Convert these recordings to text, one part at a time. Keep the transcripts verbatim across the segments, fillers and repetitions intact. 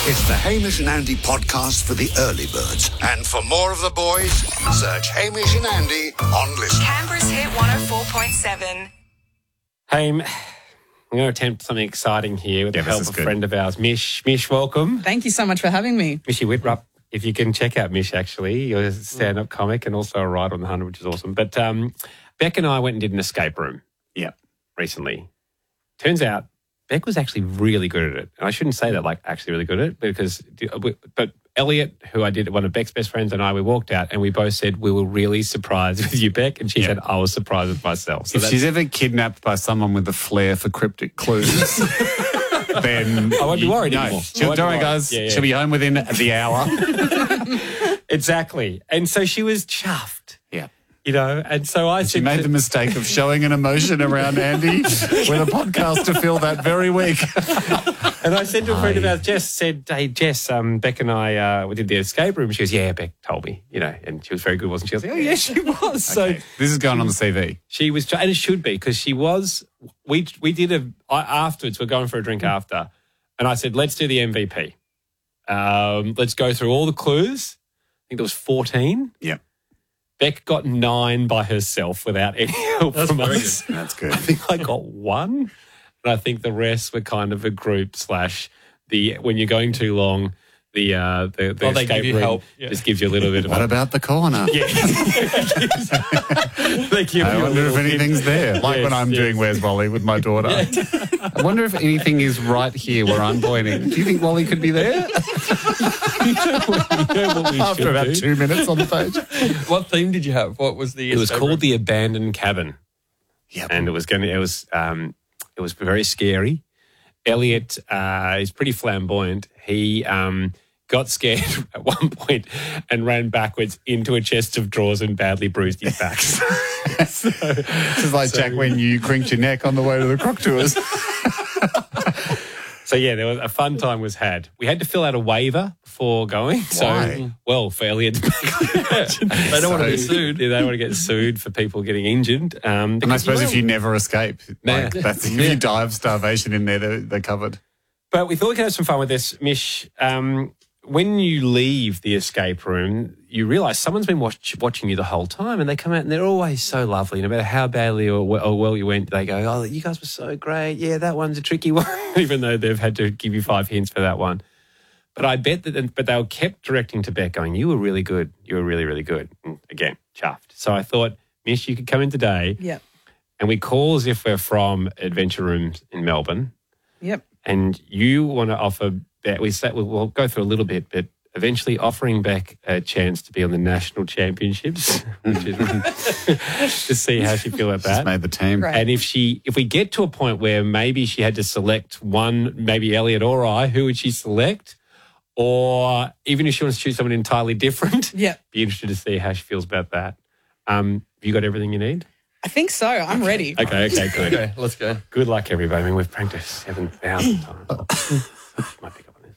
It's the Hamish and Andy podcast for the early birds. And for more of the boys, search Hamish and Andy on Listen. Canberra's Hit one oh four point seven. Haim, I'm going to attempt something exciting here with Yeah, the help this of is a friend of ours, Mish. Mish, welcome. Thank you so much for having me. Mishy Whitrup. If you can check out Mish, actually, you're a stand-up comic and also a writer on The Hundred, which is awesome. But um, Beck and I went and did an escape room Yeah. recently. Turns out Beck was actually really good at it. And I shouldn't say that like actually really good at it because, but Elliot, who I did, one of Beck's best friends, and I, we walked out and we both said we were really surprised with you, Beck. And she Yeah. said I was surprised with myself. So If that's- she's ever kidnapped by someone with a flair for cryptic clues, then I won't be worried no, anymore. I She'll, won't don't be worry, worried. guys. Yeah, yeah. She'll be home within the hour. Exactly. And so she was chuffed, Yeah. you know. And so I She said, made to- the mistake of showing an emotion around Andy with a podcast to fill that very week. and I said to a friend of Aye. ours, Jess, said, hey, Jess, um, Beck and I uh, we did the escape room. She goes, yeah, Beck told me, you know, and she was very good, wasn't she? I was like, oh, yeah, she was. So Okay. This is going on the C V. she was, and it should be, because she was, we we did a, I, afterwards, we're going for a drink after, and I said, let's do the M V P. Um, let's go through all the clues. I think there was fourteen. Yeah. Beck got nine by herself without any help from us. That's good. I think I got one, and I think the rest were kind of a group slash the when you're going too long, the uh, the, the Oh, they escape give you room help. Yeah. just gives you a little bit of. What a, about the corner? yeah, they give I you a wonder if little hint. anything's there. Like Yes, when I'm yes. doing Where's Wally with my daughter. I wonder if anything is right here where I'm pointing. Do you think Wally could be there? You know what we After should about do? two minutes on the page. What theme did you have? What was the? It was escape called room? the Abandoned Cabin. Yep. And it was going to, it was, um, it was very scary. Elliot uh, is pretty flamboyant. He um, got scared at one point and ran backwards into a chest of drawers and badly bruised his back. so, This is like, Jack, when you crinked your neck on the way to the croc tours. so yeah, there was a fun time was had. We had to fill out a waiver before going. So, Why? well, for Elliot, They don't want to be So- sued. they don't want to get sued for people getting injured. Um, And I because, suppose well, if you never escape, like, Nah. that's, if you die of starvation in there, they're, they're covered. But we thought we could have some fun with this, Mish. Um, when you leave the escape room, you realise someone's been watch, watching you the whole time, and they come out and they're always so lovely. No matter how badly or, we- or well you went, they go, "Oh, you guys were so great. Yeah, that one's a tricky one," even though they've had to give you five hints for that one. But I bet that, but they were kept directing to Beck, going, "You were really good. You were really, really good." And again, chuffed. So I thought, Mish, you could come in today, Yep. and we call as if we're from Adventure Rooms in Melbourne. Yep. And you want to offer Beck, we said we'll, we'll go through a little bit, but eventually offering Beck a chance to be on the national championships, which is to see how she feel about Just that. made the team. Great. And if she, if we get to a point where maybe she had to select one, maybe Elliot or I, who would she select? Or even if she wants to choose someone entirely different, Yep. be interested to see how she feels about that. Um, have you got everything you need? I think so. I'm ready. Okay, okay, good. Okay, let's go. Good luck, everybody. I mean, we've practiced seven thousand times. Might pick up on this.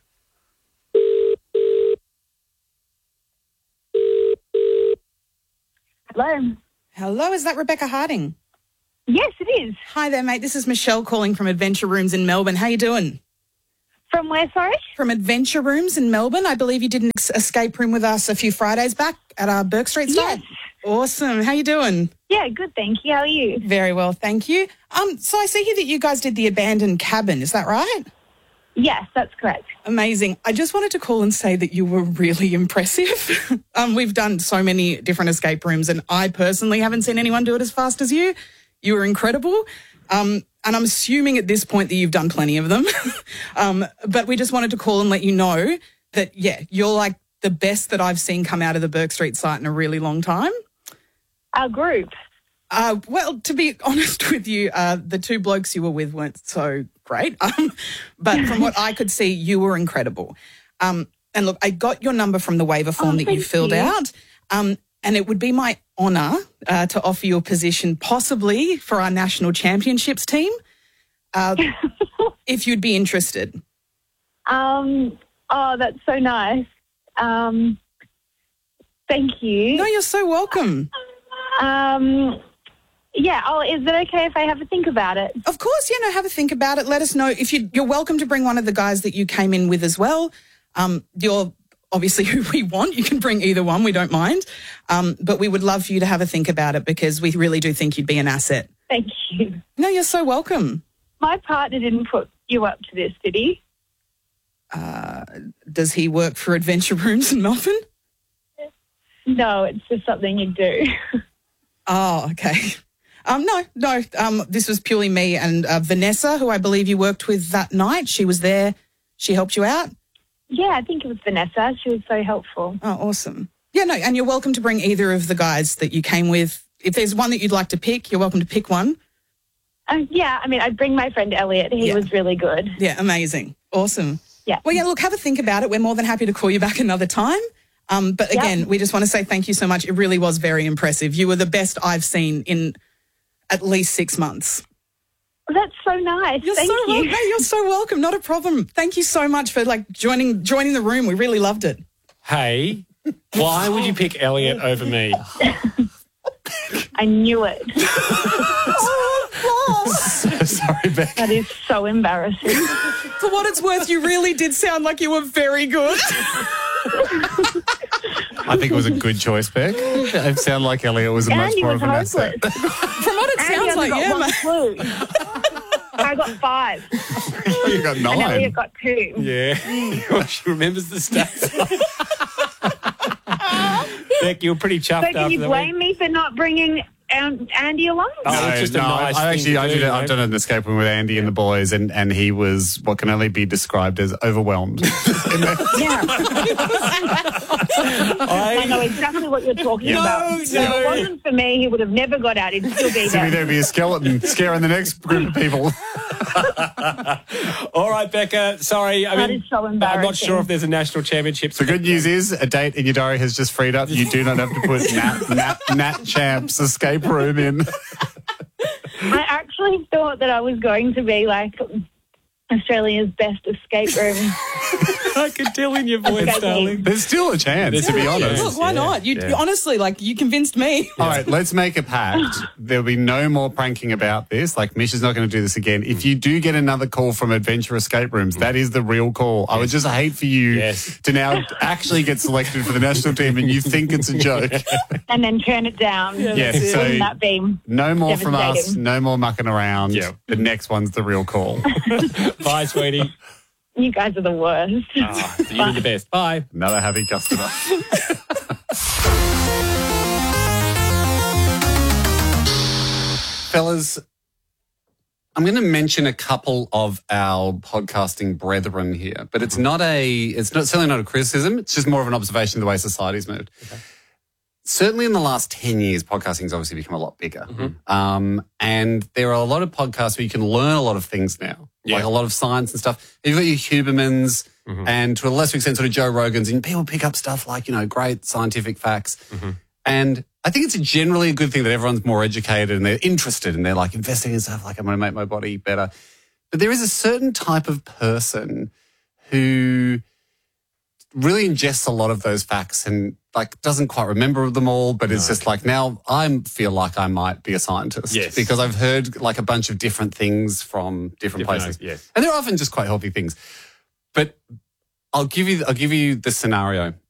Hello. Hello, is that Rebecca Harding? Yes, it is. Hi there, mate. This is Michelle calling from Adventure Rooms in Melbourne. How you doing? From where, sorry? From Adventure Rooms in Melbourne. I believe you did an ex- escape room with us a few Fridays back at our Burke Street site. Yes. Awesome. How you doing? Yeah, good, thank you. How are you? Very well, thank you. Um, so I see here that you guys did the Abandoned Cabin. Is that right? Yes, that's correct. Amazing. I just wanted to call and say that you were really impressive. um, we've done so many different escape rooms, and I personally haven't seen anyone do it as fast as you. You were incredible. Um, and I'm assuming at this point that you've done plenty of them. um, but we just wanted to call and let you know that, yeah, you're like the best that I've seen come out of the Burke Street site in a really long time. Our group. Uh, well, to be honest with you, uh, the two blokes you were with weren't so great. Um, but from what I could see, you were incredible. Um, and look, I got your number from the waiver form Oh, that you thank filled you. out. Um, and it would be my honour uh, to offer you a position possibly for our national championships team, uh, if you'd be interested. Um, oh, that's so nice. Um, thank you. No, you're so welcome. Um, yeah, oh, is it okay if I have a think about it? Of course, yeah, no, have a think about it. Let us know if you, you're welcome to bring one of the guys that you came in with as well. Um, you're obviously who we want. You can bring either one. We don't mind. Um, but we would love for you to have a think about it because we really do think you'd be an asset. Thank you. No, you're so welcome. My partner didn't put you up to this, did he? Does he work for Adventure Rooms in Melbourne? No, it's just something you do. Oh, okay. Um, no, no. Um, this was purely me and uh, Vanessa, who I believe you worked with that night. She was there. She helped you out. Yeah, I think it was Vanessa. She was so helpful. Oh, awesome. Yeah, no, and you're welcome to bring either of the guys that you came with. If there's one that you'd like to pick, you're welcome to pick one. Uh, yeah, I mean, I'd bring my friend Elliot. He Yeah. was really good. Yeah, amazing. Awesome. Yeah. Well, yeah, look, have a think about it. We're more than happy to call you back another time. Um, but Yeah. again, we just want to say thank you so much. It really was very impressive. You were the best I've seen in at least six months. That's so nice. You're Thank so you. welcome. No, you're so welcome. Not a problem. Thank you so much for like joining joining the room. We really loved it. Hey, why would you pick Elliot over me? I knew it. Sorry, Beck. That is so embarrassing. For what it's worth, you really did sound like you were very good. I think it was a good choice, Beck. It sounded like Elliot was a much Andy more was of an asset. hopeless. From what it Andy sounds only like, got yeah, one mate. clue. I got five. You got And nine. Elliot got two. Yeah. She remembers the stats. Beck, you were pretty chuffed So after can you the blame week. me for not bringing um, Andy along? Oh, No, it's just a no, nice I thing actually, to I do, did, you I've know? done an escape room with Andy and the boys, and, and he was what can only be described as overwhelmed. Yeah. I know exactly what you're talking No, about. no. If it wasn't for me, he would have never got out. He'd still be So there. there'd be a skeleton scaring the next group of people. All right, Becca. Sorry. I That mean, is so I'm not embarrassing. sure if there's a national championship. The good news is a date in your diary has just freed up. You do not have to put Nat, Nat, Nat Champ's escape room in. I actually thought that I was going to be like Australia's best escape room. I could tell in your voice, Okay. darling. There's still a chance, There's to be a honest. chance. Look, why Yeah, not? You, yeah. you honestly, like, you convinced me. All right, let's make a pact. There'll be no more pranking about this. Like, Mish is not going to do this again. If you do get another call from Adventure Escape Rooms, that is the real call. I would just hate for you Yes. to now actually get selected for the national team and you think it's a joke. And then turn it down. Yes, so Wouldn't that be? no more from us, Devastating. no more mucking around. Yeah. The next one's the real call. Bye, sweetie. You guys are the worst. Oh, you're the best. Bye. Another happy customer. Fellas, I'm going to mention a couple of our podcasting brethren here, but it's not a, it's not certainly not a criticism. It's just more of an observation of the way society's moved. Okay. Certainly in the last ten years, podcasting's obviously become a lot bigger. Mm-hmm. Um, and there are a lot of podcasts where you can learn a lot of things now, Yeah. like a lot of science and stuff. You've got your Hubermans Mm-hmm. and to a lesser extent sort of Joe Rogans, and people pick up stuff like, you know, great scientific facts. Mm-hmm. And I think it's generally a good thing that everyone's more educated and they're interested and they're like investing in stuff like I'm going to make my body better. But there is a certain type of person who really ingests a lot of those facts and like doesn't quite remember them all, but it's just like now I feel like I might be a scientist Yes. because I've heard like a bunch of different things from different, Different places. notes, yes. And they're often just quite healthy things. But I'll give you I'll give you the scenario.